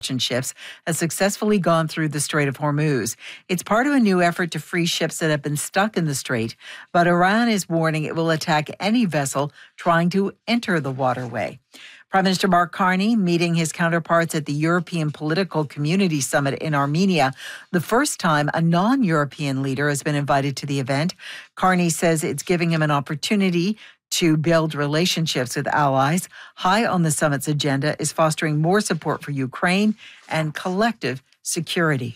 ships has successfully gone through the Strait of Hormuz. It's part of a new effort to free ships that have been stuck in the strait, but Iran is warning it will attack any vessel trying to enter the waterway. Prime Minister Mark Carney meeting his counterparts at the European Political Community Summit in Armenia, the first time a non-European leader has been invited to the event. Carney says it's giving him an opportunity to build relationships with allies. High on the summit's agenda is fostering more support for Ukraine and collective security.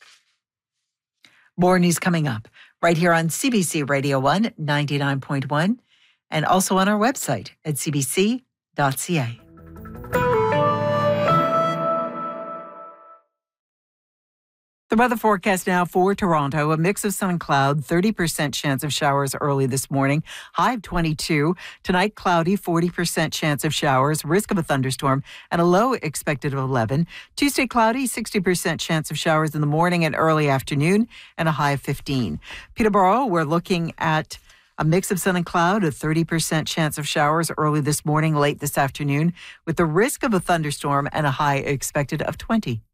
More news coming up right here on CBC Radio 1 99.1 and also on our website at cbc.ca. The weather forecast now for Toronto, a mix of sun and cloud, 30% chance of showers early this morning, high of 22. Tonight, cloudy, 40% chance of showers, risk of a thunderstorm, and a low expected of 11. Tuesday, cloudy, 60% chance of showers in the morning and early afternoon, and a high of 15. Peterborough, we're looking at a mix of sun and cloud, a 30% chance of showers early this morning, late this afternoon, with the risk of a thunderstorm and a high expected of 20.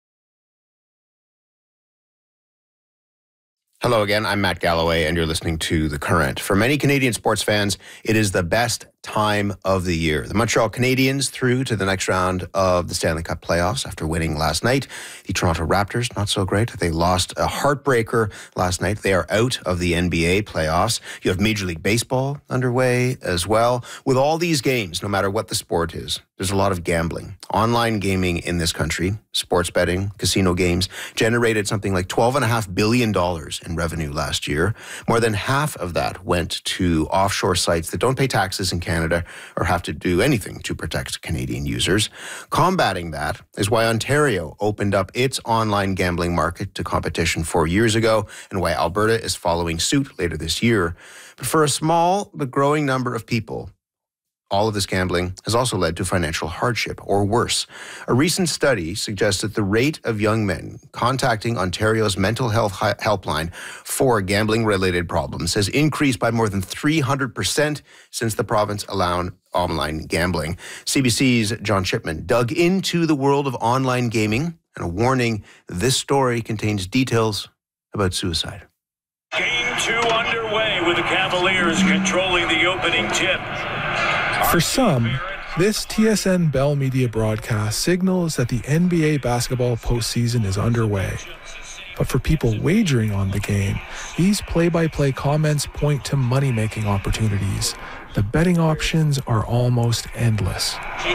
Hello again, I'm Matt Galloway, and you're listening to The Current. For many Canadian sports fans, it is the best time of the year. The Montreal Canadiens through to the next round of the Stanley Cup playoffs after winning last night. The Toronto Raptors, not so great. They lost a heartbreaker last night. They are out of the NBA playoffs. You have Major League Baseball underway as well. With all these games, no matter what the sport is, there's a lot of gambling. Online gaming in this country, sports betting, casino games, generated something like $12.5 billion in revenue last year. More than half of that went to offshore sites that don't pay taxes in Canada or have to do anything to protect Canadian users. Combating that is why Ontario opened up its online gambling market to competition 4 years ago, and why Alberta is following suit later this year. But for a small but growing number of people, all of this gambling has also led to financial hardship, or worse. A recent study suggests that the rate of young men contacting Ontario's mental health helpline for gambling-related problems has increased by more than 300% since the province allowed online gambling. CBC's John Shipman dug into the world of online gaming, and a warning: this story contains details about suicide. Game 2 underway with the Cavaliers controlling the opening tip. For some, this TSN Bell Media broadcast signals that the NBA basketball postseason is underway. But for people wagering on the game, these play-by-play comments point to money-making opportunities. The betting options are almost endless.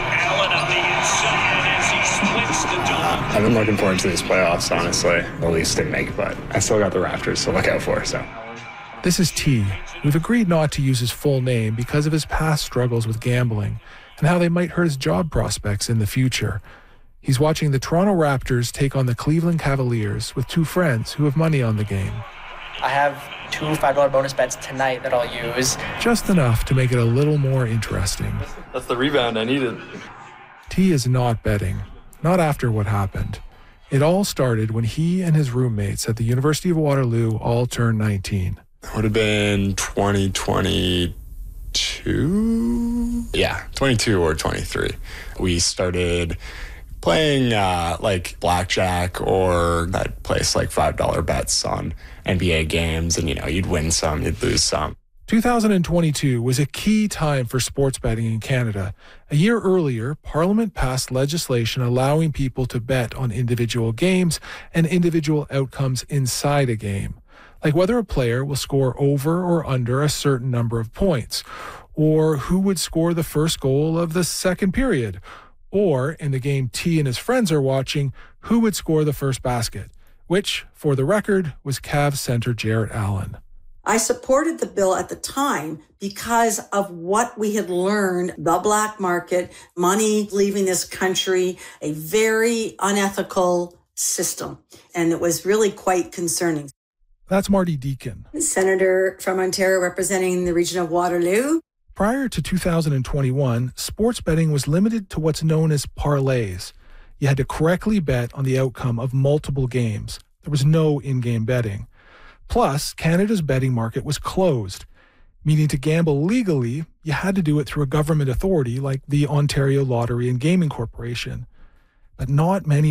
I've been looking forward to these playoffs, honestly. The Leafs didn't make, but I still got the Raptors to look out for, so. This is T. We've agreed not to use his full name because of his past struggles with gambling and how they might hurt his job prospects in the future. He's watching the Toronto Raptors take on the Cleveland Cavaliers with two friends who have money on the game. I have 2 $5 bonus bets tonight that I'll use. Just enough to make it a little more interesting. That's the rebound I needed. T is not betting, not after what happened. It all started when he and his roommates at the University of Waterloo all turned 19. It would have been 2022? Yeah, 22 or 23. We started playing like blackjack, or I'd place like $5 bets on NBA games, and you'd win some, you'd lose some. 2022 was a key time for sports betting in Canada. A year earlier, Parliament passed legislation allowing people to bet on individual games and individual outcomes inside a game, like whether a player will score over or under a certain number of points, or who would score the first goal of the second period, or, in the game T and his friends are watching, who would score the first basket, which, for the record, was Cavs center Jarrett Allen. I supported the bill at the time because of what we had learned, the black market, money leaving this country, a very unethical system, and it was really quite concerning. That's Marty Deacon, Senator from Ontario representing the region of Waterloo. Prior to 2021, sports betting was limited to what's known as parlays. You had to correctly bet on the outcome of multiple games. There was no in-game betting. Plus, Canada's betting market was closed, meaning to gamble legally, you had to do it through a government authority like the Ontario Lottery and Gaming Corporation. But not many